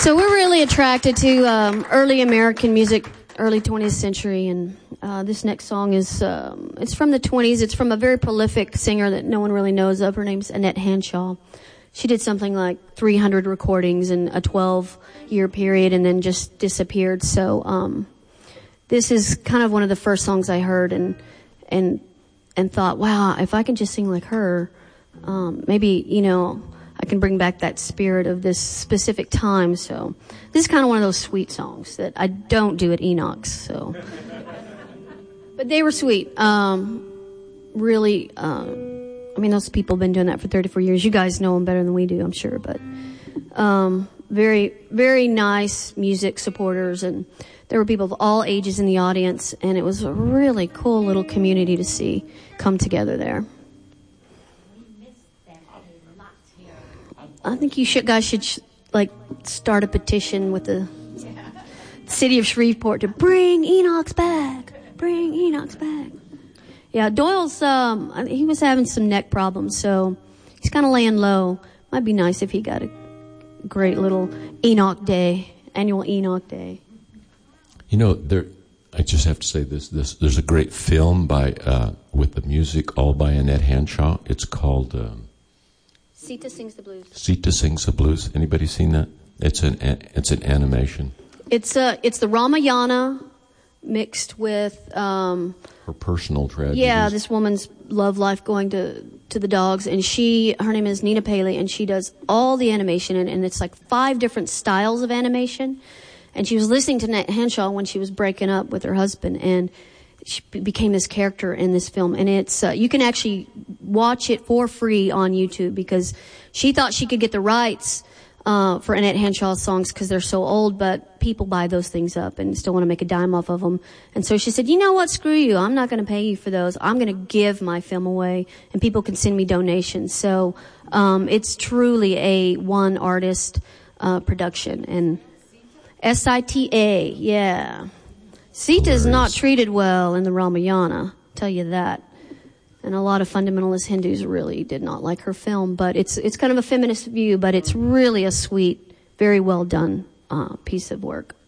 So we're really attracted to early American music, early 20th century, and this next song is it's from the 20s. It's from a very prolific singer that no one really knows of. Her name's Annette Hanshaw. She did something like 300 recordings in a 12-year period and then just disappeared. So this is kind of one of the first songs I heard and thought, wow, if I can just sing like her, maybe, you know, I can bring back that spirit of this specific time. So this is kind of one of those sweet songs that I don't do at Enoch's. So, but they were sweet. Really, I mean, those people have been doing that for 34 years. You guys know them better than we do, I'm sure. But very, very nice music supporters, and there were people of all ages in the audience, and it was a really cool little community to see come together there. I think you guys should start a petition with the city of Shreveport to bring Enoch's back. Bring Enoch's back. Yeah, Doyle's, he was having some neck problems, so he's kind of laying low. Might be nice if he got a great little Enoch Day, annual Enoch Day. You know, I just have to say this. There's a great film with the music all by Annette Hanshaw. It's called Sita Sings the Blues. Sita Sings the Blues. Anybody seen that? It's an animation. It's the Ramayana mixed with her personal tragedies. Yeah, this woman's love life going to the dogs, and her name is Nina Paley, and she does all the animation, and it's like 5 different styles of animation. And she was listening to Annette Hanshaw when she was breaking up with her husband, and she became this character in this film. And it's you can actually watch it for free on YouTube, because she thought she could get the rights for Annette Hanshaw's songs because they're so old, but people buy those things up and still want to make a dime off of them. And so she said, you know what, screw you. I'm not going to pay you for those. I'm going to give my film away, and people can send me donations. So it's truly a one artist production. And Sita, yeah. Sita's not treated well in the Ramayana, I'll tell you that. And a lot of fundamentalist Hindus really did not like her film, but it's kind of a feminist view, but it's really a sweet, very well done piece of work.